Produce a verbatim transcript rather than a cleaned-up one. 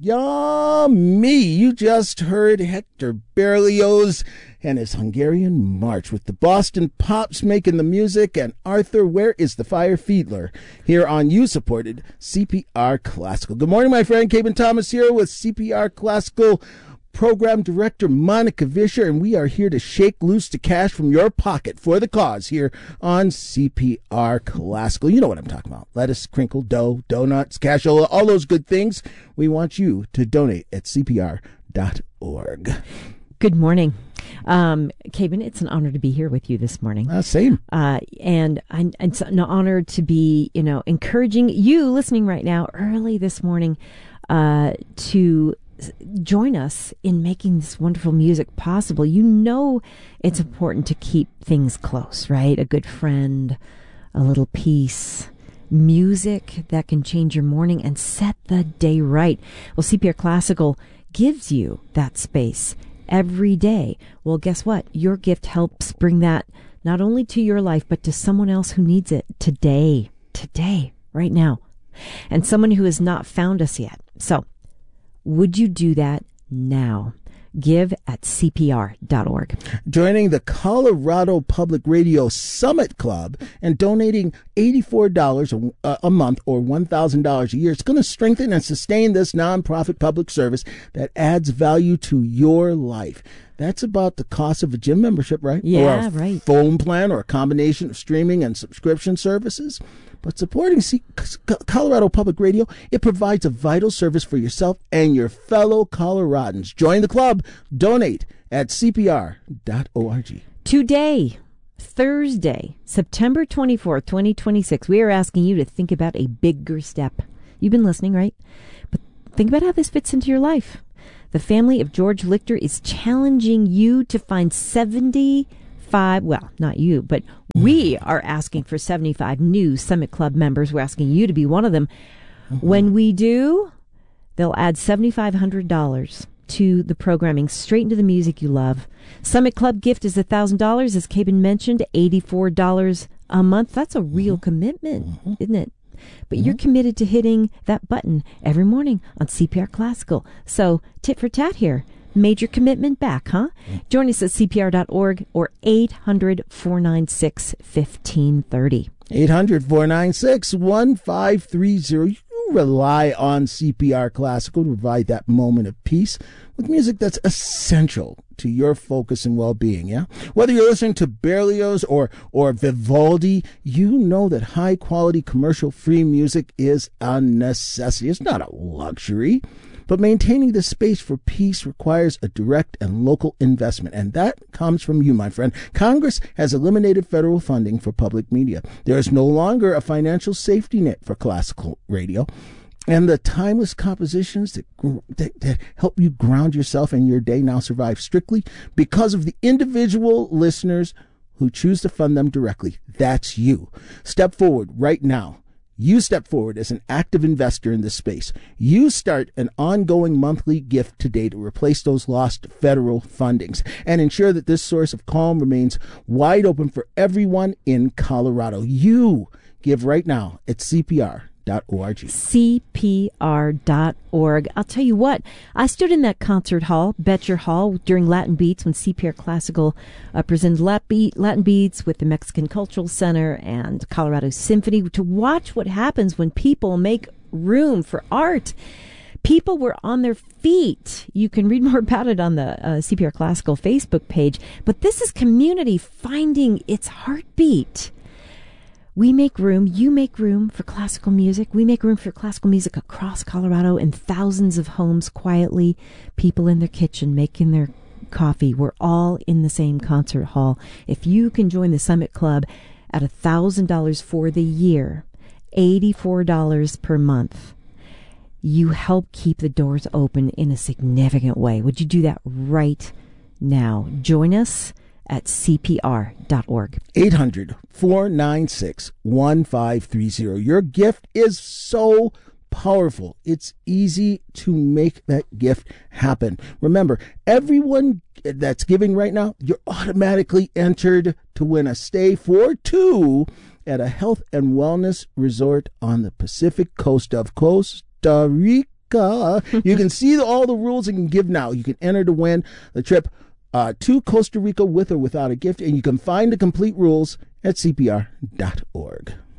Yummy! You just heard Hector Berlioz and his Hungarian March with the Boston Pops making the music, and Arthur, Where is the Fire Fiedler, here on you-supported C P R Classical. Good morning, my friend. Caben Thomas here with C P R Classical Program Director Monica Vischer, and we are here to shake loose the cash from your pocket for the cause here on C P R Classical. You know what I'm talking about. Lettuce, crinkle, dough, donuts, cashola, all those good things. We want you to donate at C P R dot org. Good morning. Um, Caben, it's an honor to be here with you this morning. Uh, same. Uh, and I, it's an honor to be, you know, encouraging you listening right now early this morning uh, to join us in making this wonderful music possible. You know it's important to keep things close, right? A good friend, a little piece, music that can change your morning and set the day right. Well, C P R Classical gives you that space every day. Well, guess what? Your gift helps bring that not only to your life, but to someone else who needs it today, today, right now, and someone who has not found us yet. So, would you do that now? Give at C P R dot org. Joining the Colorado Public Radio Summit Club and donating eighty-four dollars a, a month or one thousand dollars a year. It's going to strengthen and sustain this nonprofit public service that adds value to your life. That's about the cost of a gym membership, right? Yeah, or a right. phone plan or a combination of streaming and subscription services. But supporting C- Colorado Public Radio, it provides a vital service for yourself and your fellow Coloradans. Join the club. Donate at C P R dot org. Today, Thursday, September twenty-fourth, twenty twenty-six, we are asking you to think about a bigger step. You've been listening, right? But think about how this fits into your life. The family of George Lichter is challenging you to find seventy-five, well, not you, but we are asking for seventy-five new Summit Club members. We're asking you to be one of them. Mm-hmm. When we do, they'll add seven thousand five hundred dollars to the programming, straight into the music you love. Summit Club gift is one thousand dollars, as Caben mentioned, eighty-four dollars a month. That's a real mm-hmm. commitment, mm-hmm. isn't it? But mm-hmm. you're committed to hitting that button every morning on C P R Classical. So, tit for tat here. Made your commitment back, huh? Mm-hmm. Join us at C P R dot org or eight hundred, four nine six, one five three zero. eight hundred, four nine six, one five three zero. You rely on C P R Classical to provide that moment of peace with music that's essential to your focus and well-being, yeah? Whether you're listening to Berlioz or, or Vivaldi, you know that high-quality commercial-free music is a necessity. It's not a luxury. But maintaining the space for peace requires a direct and local investment, and that comes from you, my friend. Congress has eliminated federal funding for public media. There is no longer a financial safety net for classical radio, and the timeless compositions that, that, that help you ground yourself in your day now survive strictly because of the individual listeners who choose to fund them directly. That's you. Step forward right now. You step forward as an active investor in this space. You start an ongoing monthly gift today to replace those lost federal fundings and ensure that this source of calm remains wide open for everyone in Colorado. You give right now at C P R dot org. C P R dot org. I'll tell you what, I stood in that concert hall, Betcher Hall, during Latin Beats when C P R Classical uh, presented Latin Beats with the Mexican Cultural Center and Colorado Symphony to watch what happens when people make room for art. People were on their feet. You can read more about it on the uh, C P R Classical Facebook page. But this is community finding its heartbeat. We make room, you make room for classical music. We make room for classical music across Colorado in thousands of homes quietly, people in their kitchen making their coffee. We're all in the same concert hall. If you can join the Summit Club at one thousand dollars for the year, eighty-four dollars per month, you help keep the doors open in a significant way. Would you do that right now? Join us at C P R dot org. eight hundred, four nine six, one five three zero. Your gift is so powerful. It's easy to make that gift happen. Remember, everyone that's giving right now, you're automatically entered to win a stay for two at a health and wellness resort on the Pacific coast of Costa Rica. Rica. You can see the, all the rules and can give now. You can enter to win the trip uh, to Costa Rica with or without a gift, and you can find the complete rules at C P R dot org.